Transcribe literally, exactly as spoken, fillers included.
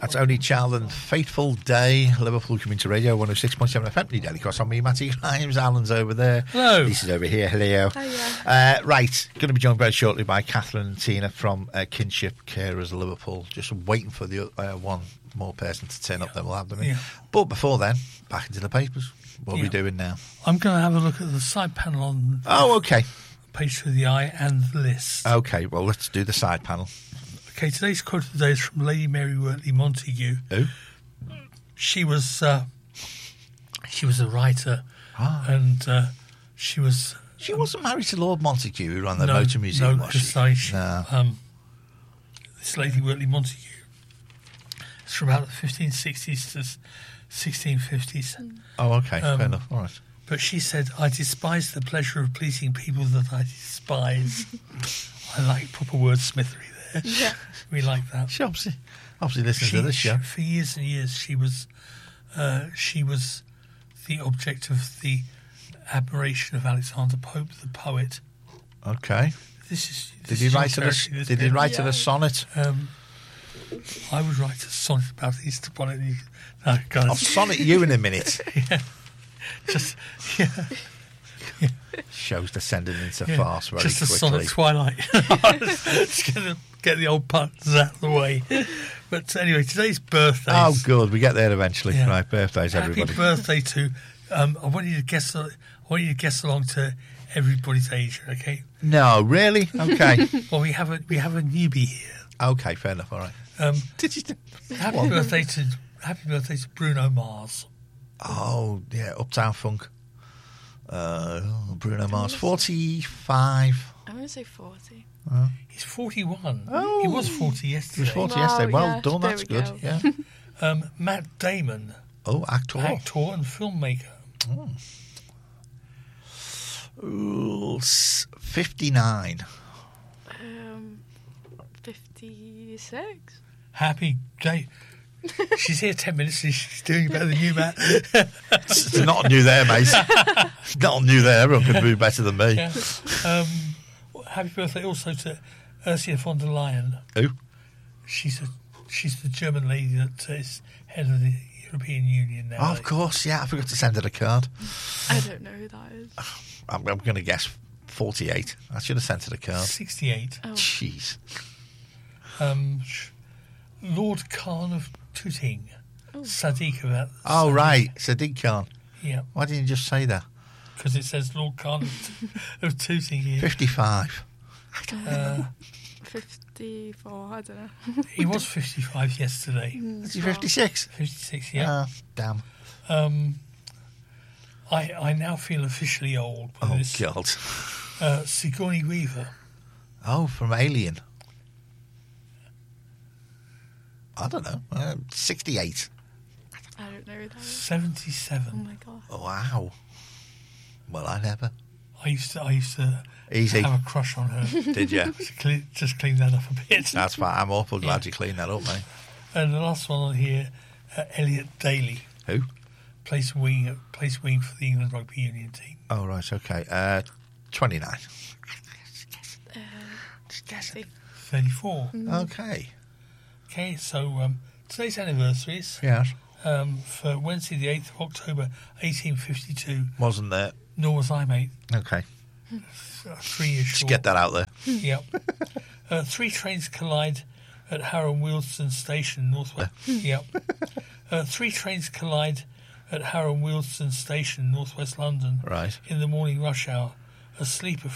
That's Only Child and Fateful Day. Liverpool Community Radio, one oh six point seven F M. Daily Cross on me, Matty Grimes. Alan's over there. Hello. Lisa's over here. Hello. Hiya. Uh, right, going to be joined very shortly by Catherine and Tina from uh, Kinship Carers Liverpool. Just waiting for the uh, one more person to turn up, then we'll have them in. Yeah. But before then, back into the papers. What are Yeah. we doing now? I'm going to have a look at the side panel on Oh, okay. Page Through the Eye and the list. Okay, well, let's do the side panel. Okay, today's quote of the day is from Lady Mary Wortley Montagu. Who? She was uh, she was a writer, Ah. and uh, she was She wasn't married to Lord Montague, who ran the no, Motor Museum, no, was she? precisely. No. Um, this Lady Wortley Montagu. It's from about the fifteen sixties to sixteen fifties. Oh, okay, Um, fair enough. All right. But she said, "I despise the pleasure of pleasing people that I despise." I like proper wordsmithery there. Yeah. We like that. She obviously, obviously listens She, to this she- show. for years and years, she was uh, she was the object of the admiration of Alexander Pope, the poet. Okay. This is. Did this he is write her your a, territory, this Did he bit. write her Yeah. a sonnet? Um, I would write a sonnet about Easter bonnet. No, God, I'll sonnet you in a minute. just yeah, Show's descending into yeah, farce very just a quickly. sonnet twilight. Just gonna get the old puns out of the way. But anyway, today's birthday. Oh, good. We get there eventually. Yeah. Right, birthdays, Happy everybody. birthday to. Um, I want you to guess. I want you to guess along to everybody's age. Okay. No, really? Okay. Well, we have a we have a newbie here. Okay, fair enough. All right. Um, Did you? happy birthday to Happy birthday to Bruno Mars. Oh, yeah, Uptown Funk. Uh, Bruno Mars, forty-five. I'm going to say forty. He's forty-one. Oh. He was forty He yesterday. was forty Wow, yesterday. Well yeah, done, there that's we good. go. Yeah. Um, Matt Damon, Oh, actor. actor and filmmaker. Ooh, s- fifty-nine. Um, fifty-six. Happy day. She's here ten minutes and she's doing better than you, Matt. It's not new there, mate. Not new there. Everyone can do better than me. Yeah. Um, happy birthday also to Ursula von der Leyen. Who? She's a she's the German lady that is head of the European Union now. Oh, of course, yeah. I forgot to send her a card. I don't know who that is. I'm, I'm going to guess forty-eight. I should have sent her a card. sixty-eight. Oh. Jeez. Um, sh- Lord Khan of Tooting. Sadiq about Oh, Sadiq. right. Sadiq Khan. Yeah, Why didn't you just say that? because it says Lord Khan of, of Tooting here. fifty-five. Uh, fifty-four, I don't know. he was fifty-five yesterday. Is he fifty-six? fifty-six, yeah. Ah, damn. Um, I I now feel officially old. With Oh, this. God. Uh, Sigourney Weaver. Oh, from Alien. I don't know. Uh, sixty-eight. I don't know who that is. Oh seventy-seven. my god. Oh, wow. Well, I never. I used to I used to Easy. have a crush on her. Did you? Just clean, just clean that up a bit. That's fine. I'm awful glad Yeah. you cleaned that up, mate. And the last one on here, uh, Elliot Daly, Who? plays wing plays wing for the England rugby union team. Oh, right, okay. Uh, twenty-nine. Uh, thirty. thirty-four. Okay. Okay, so um, today's anniversaries Yeah. um, for Wednesday the eighth of October eighteen fifty-two. Wasn't there. Nor was I, mate. Okay. Uh, Three years Just short. get that out there. Yep. Uh, three trains collide at Harrow Wealdstone Station, northwest. Yep. Uh, three trains collide at Harrow Wealdstone Station, northwest London, Right. in the morning rush hour. A sleeper